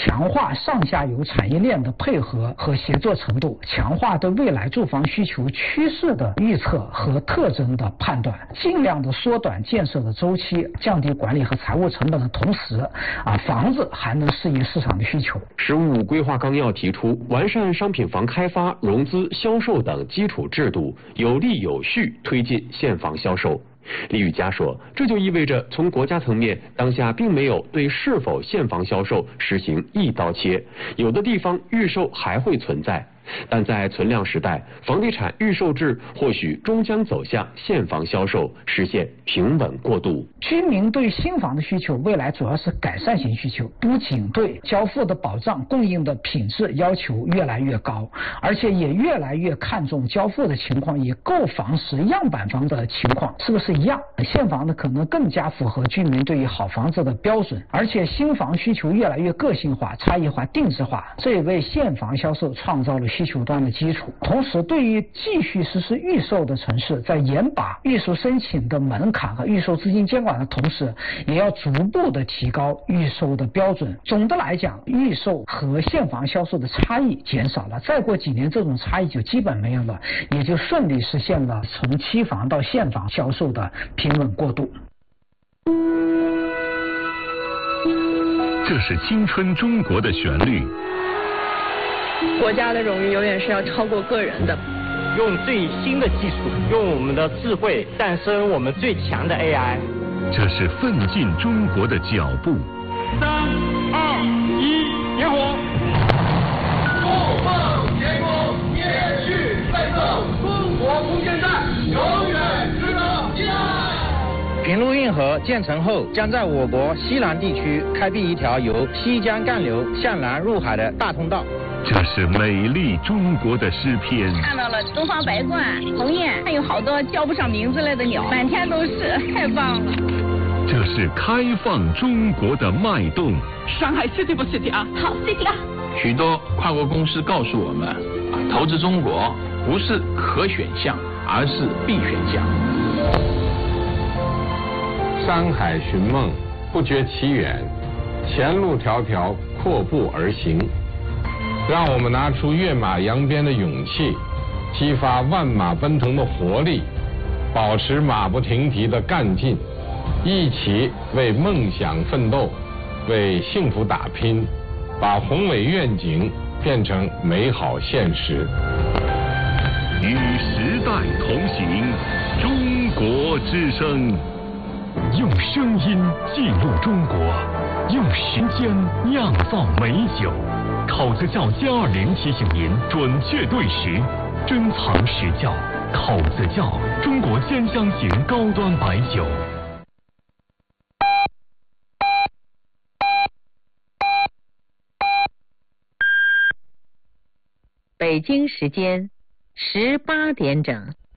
强化上下游产业链的配合和协作程度，强化对未来住房需求趋势的预测和特征的判断，尽量的缩短建设的周期，降低管理和财务成本的同时，房子还能适应市场的需求。 15规划纲要提出，完善商品房开发、融资、销售等基础制度，有力有序推进现房销售。李宇嘉说，这就意味着从国家层面，当下并没有对是否现房销售实行一刀切，有的地方预售还会存在。但在存量时代，房地产预售制或许终将走向现房销售，实现平稳过渡。 居民对新房的需求未来主要是改善型需求，不仅对交付的保障、供应的品质要求越来越高，而且也越来越看重交付的情况与购房时样板房的情况是不是一样。现房呢可能更加符合居民对于好房子的标准，而且新房需求越来越个性化、差异化、定制化，这也为现房销售创造了需求端的基础。同时，对于继续实施预售的城市，在严把预售申请的门槛和预售资金监管的同时，也要逐步的提高预售的标准。总的来讲，预售和现房销售的差异减少了，再过几年这种差异就基本没有了，也就顺利实现了从期房到现房销售的平稳过渡。 这是青春中国的旋律。 国家的荣誉永远是要超过个人的。 用最新的技术，用我们的智慧诞生我们最强的 AI。 这是奋进中国的脚步。 3、2、1，点火！共奉天宫，延续奋斗，中国空间站永远值得信赖。 平陆运河建成后，将在我国西南地区开辟一条由西江干流向南入海的大通道。 这是美丽中国的诗篇。 看到了东方白鹳、鸿雁，还有好多叫不上名字来的鸟，满天都是，太棒了。 这是开放中国的脉动。 上海 City 不 City 啊？ 好 City 啊！ 许多跨国公司告诉我们，投资中国不是可选项，而是必选项。 山海寻梦，不觉其远，前路迢迢，阔步而行。让我们拿出跃马扬鞭的勇气，激发万马奔腾的活力，保持马不停蹄的干劲，一起为梦想奋斗，为幸福打拼，把宏伟愿景变成美好现实。 与时代同行，中国之声。用声音记录中国，用时间酿造美酒。考子窖+20提醒您准确对时，珍藏实窖。考子窖，中国10香型高端白酒。 北京时间18点整。